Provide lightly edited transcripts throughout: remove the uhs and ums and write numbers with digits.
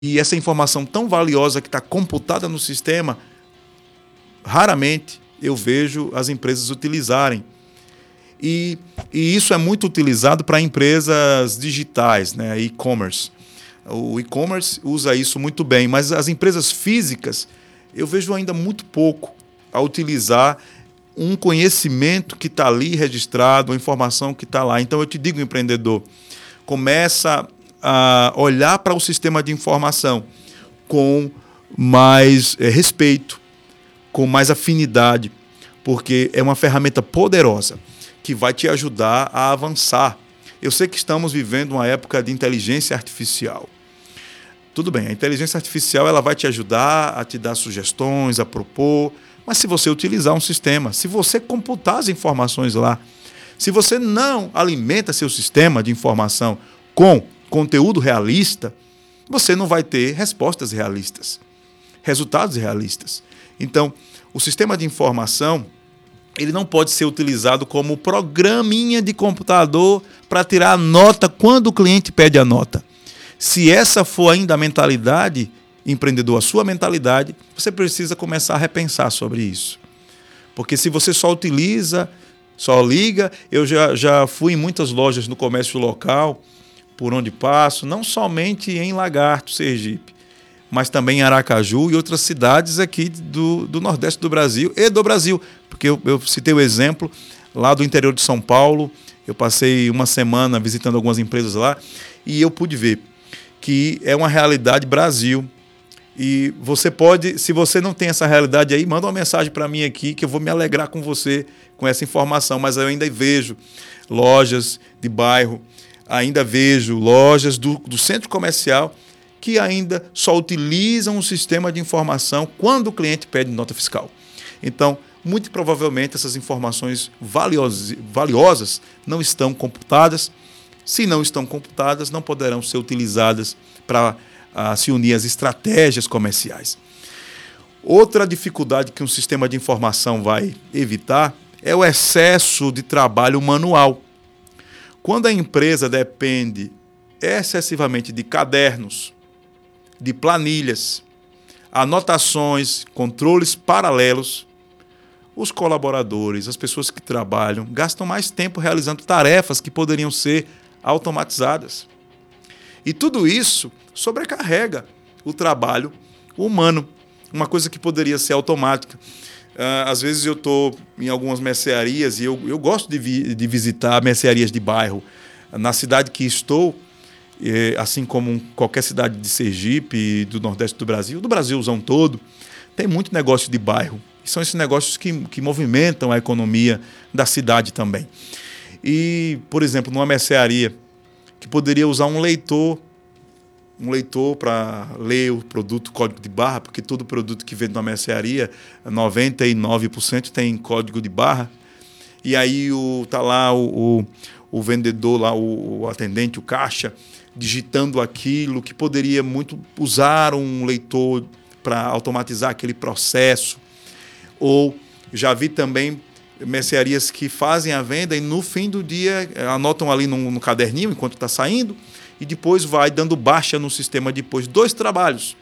E essa informação tão valiosa que está computada no sistema, raramente eu vejo as empresas utilizarem. E isso é muito utilizado para empresas digitais, né? E-commerce. O e-commerce usa isso muito bem, mas as empresas físicas, eu vejo ainda muito pouco a utilizar um conhecimento que está ali registrado, uma informação que está lá. Então eu te digo, empreendedor, começa a olhar para o sistema de informação com mais respeito, com mais afinidade, porque é uma ferramenta poderosa que vai te ajudar a avançar. Eu sei que estamos vivendo uma época de inteligência artificial. Tudo bem, a inteligência artificial ela vai te ajudar a te dar sugestões, a propor, mas se você utilizar um sistema, se você computar as informações lá, se você não alimenta seu sistema de informação com conteúdo realista, você não vai ter respostas realistas, resultados realistas. Então, o sistema de informação ele não pode ser utilizado como programinha de computador para tirar a nota quando o cliente pede a nota. Se essa for ainda a mentalidade, empreendedor, a sua mentalidade, você precisa começar a repensar sobre isso. Porque se você só utiliza, só liga, eu já fui em muitas lojas no comércio local, por onde passo, não somente em Lagarto, Sergipe, mas também em Aracaju e outras cidades aqui do Nordeste do Brasil e do Brasil. Porque eu citei o exemplo lá do interior de São Paulo, eu passei uma semana visitando algumas empresas lá e eu pude ver que é uma realidade Brasil. E você pode, se você não tem essa realidade aí, manda uma mensagem para mim aqui que eu vou me alegrar com você com essa informação. Mas eu ainda vejo lojas de bairro, ainda vejo lojas do centro comercial que ainda só utilizam o sistema de informação quando o cliente pede nota fiscal. Então, muito provavelmente essas informações valiosas não estão computadas. Se não estão computadas, não poderão ser utilizadas para se unir às estratégias comerciais. Outra dificuldade que um sistema de informação vai evitar é o excesso de trabalho manual. Quando a empresa depende excessivamente de cadernos, de planilhas, anotações, controles paralelos, os colaboradores, as pessoas que trabalham, gastam mais tempo realizando tarefas que poderiam ser automatizadas. E tudo isso sobrecarrega o trabalho humano, uma coisa que poderia ser automática. Às vezes eu estou em algumas mercearias e eu gosto de visitar mercearias de bairro. Na cidade que estou, assim como qualquer cidade de Sergipe, do Nordeste do Brasilzão todo, tem muito negócio de bairro. E são esses negócios que movimentam a economia da cidade também. E, por exemplo, numa mercearia que poderia usar um leitor para ler o produto, código de barra, porque todo produto que vende na mercearia, 99% tem código de barra. E aí está lá o vendedor, lá, o atendente, o caixa, digitando aquilo que poderia muito usar um leitor para automatizar aquele processo. Ou já vi também mercearias que fazem a venda e no fim do dia anotam ali no caderninho enquanto está saindo e depois vai dando baixa no sistema depois. Dois trabalhos.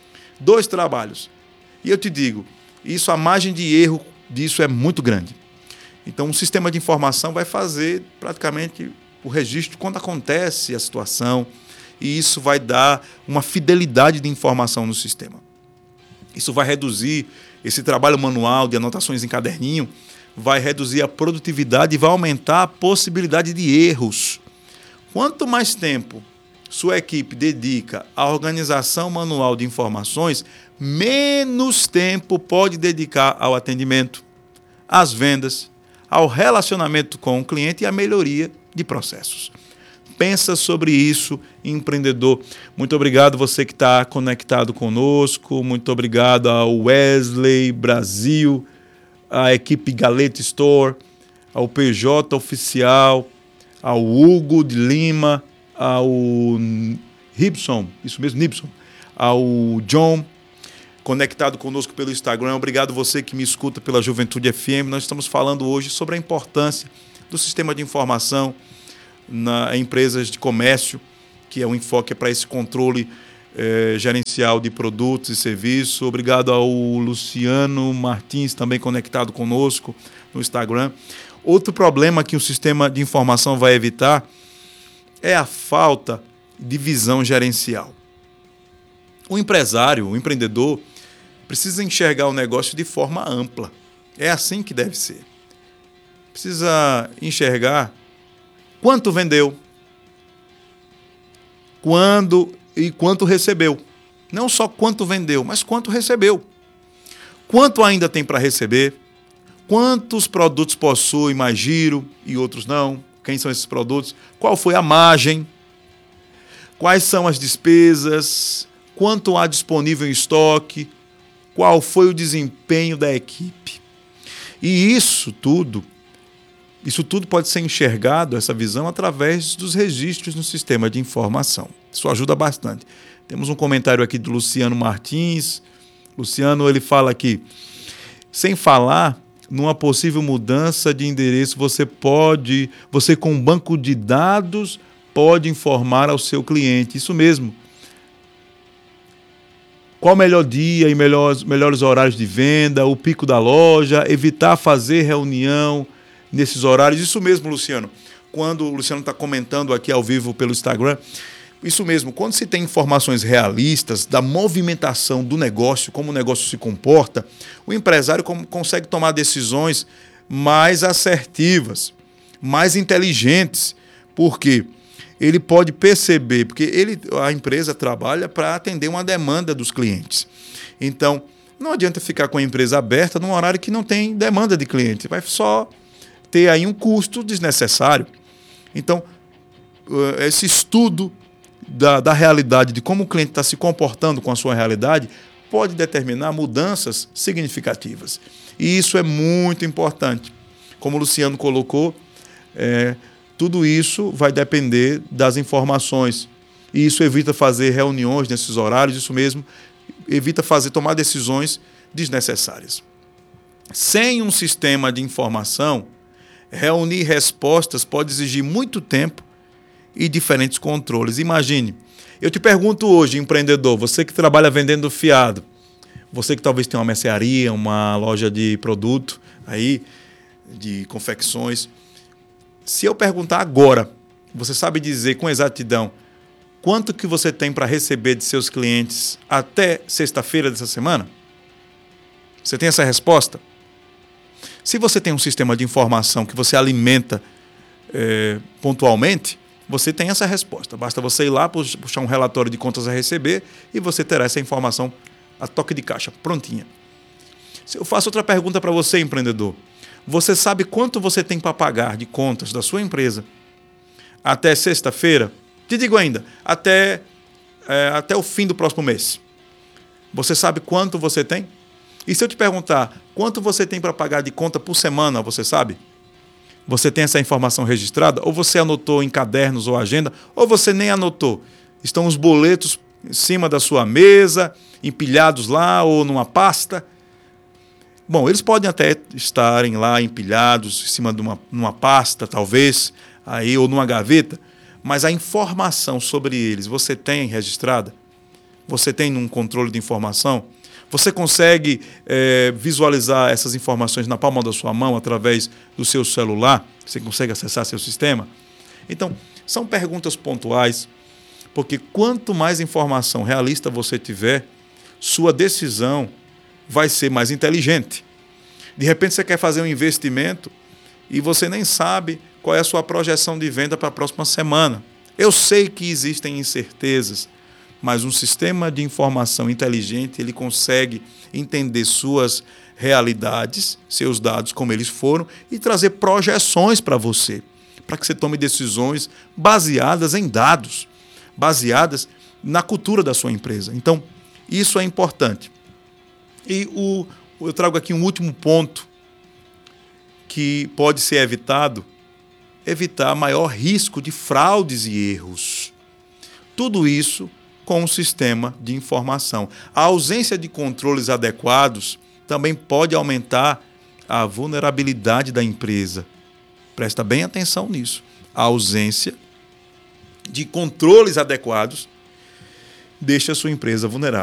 E eu te digo, isso, a margem de erro disso é muito grande. Então, um sistema de informação vai fazer praticamente o registro quando acontece a situação e isso vai dar uma fidelidade de informação no sistema. Isso vai reduzir esse trabalho manual de anotações em caderninho, vai reduzir a produtividade e vai aumentar a possibilidade de erros. Quanto mais tempo sua equipe dedica à organização manual de informações, menos tempo pode dedicar ao atendimento, às vendas, ao relacionamento com o cliente e à melhoria de processos. Pensa sobre isso, empreendedor. Muito obrigado você que está conectado conosco. Muito obrigado ao Wesley Brasil, à equipe Galeta Store, ao PJ Oficial, ao Hugo de Lima, ao Ribson, isso mesmo, Nibson, ao John, conectado conosco pelo Instagram. Obrigado você que me escuta pela Juventude FM. Nós estamos falando hoje sobre a importância do sistema de informação em empresas de comércio, que é um enfoque para esse controle gerencial de produtos e serviços. Obrigado ao Luciano Martins, também conectado conosco no Instagram. Outro problema que o sistema de informação vai evitar é a falta de visão gerencial. O empresário, o empreendedor, precisa enxergar o negócio de forma ampla. É assim que deve ser. Precisa enxergar quanto vendeu, quando e quanto recebeu. Não só quanto vendeu, mas quanto recebeu. Quanto ainda tem para receber, quantos produtos possuem mais giro e outros não, quem são esses produtos, qual foi a margem, quais são as despesas, quanto há disponível em estoque, qual foi o desempenho da equipe. E isso tudo pode ser enxergado, essa visão, através dos registros no sistema de informação. Isso ajuda bastante. Temos um comentário aqui do Luciano Martins. Luciano, ele fala aqui, sem falar numa possível mudança de endereço, você com um banco de dados, pode informar ao seu cliente. Isso mesmo. Qual o melhor dia e melhores horários de venda, o pico da loja, evitar fazer reunião nesses horários. Isso mesmo, Luciano. Quando o Luciano está comentando aqui ao vivo pelo Instagram, isso mesmo, quando se tem informações realistas da movimentação do negócio, como o negócio se comporta, o empresário consegue tomar decisões mais assertivas, mais inteligentes, porque ele pode perceber, porque a empresa trabalha para atender uma demanda dos clientes. Então, não adianta ficar com a empresa aberta num horário que não tem demanda de cliente, vai só ter aí um custo desnecessário. Então, esse estudo da realidade, de como o cliente está se comportando com a sua realidade, pode determinar mudanças significativas. E isso é muito importante. Como o Luciano colocou, tudo isso vai depender das informações. E isso evita fazer reuniões nesses horários, isso mesmo, evita tomar decisões desnecessárias. Sem um sistema de informação, reunir respostas pode exigir muito tempo e diferentes controles. Imagine, eu te pergunto hoje, empreendedor, você que trabalha vendendo fiado, você que talvez tenha uma mercearia, uma loja de produto, aí, de confecções, se eu perguntar agora, você sabe dizer com exatidão quanto que você tem para receber de seus clientes até sexta-feira dessa semana? Você tem essa resposta? Se você tem um sistema de informação que você alimenta pontualmente, você tem essa resposta. Basta você ir lá, puxar um relatório de contas a receber e você terá essa informação a toque de caixa, prontinha. Se eu faço outra pergunta para você, empreendedor, você sabe quanto você tem para pagar de contas da sua empresa até sexta-feira? Te digo ainda, até o fim do próximo mês. Você sabe quanto você tem? E se eu te perguntar quanto você tem para pagar de conta por semana, você sabe? Você tem essa informação registrada? Ou você anotou em cadernos ou agenda? Ou você nem anotou? Estão os boletos em cima da sua mesa, empilhados lá ou numa pasta? Bom, eles podem até estarem lá empilhados em cima de uma pasta, talvez, aí, ou numa gaveta, mas a informação sobre eles, você tem registrada? Você tem um controle de informação? Você consegue visualizar essas informações na palma da sua mão através do seu celular? Você consegue acessar seu sistema? Então, são perguntas pontuais, porque quanto mais informação realista você tiver, sua decisão vai ser mais inteligente. De repente você quer fazer um investimento e você nem sabe qual é a sua projeção de venda para a próxima semana. Eu sei que existem incertezas, mas um sistema de informação inteligente, ele consegue entender suas realidades, seus dados como eles foram e trazer projeções para você, para que você tome decisões baseadas em dados, baseadas na cultura da sua empresa. Então, isso é importante. E eu trago aqui um último ponto que pode ser evitado, evitar maior risco de fraudes e erros. Tudo isso com um sistema de informação. A ausência de controles adequados também pode aumentar a vulnerabilidade da empresa. Presta bem atenção nisso. A ausência de controles adequados deixa a sua empresa vulnerável.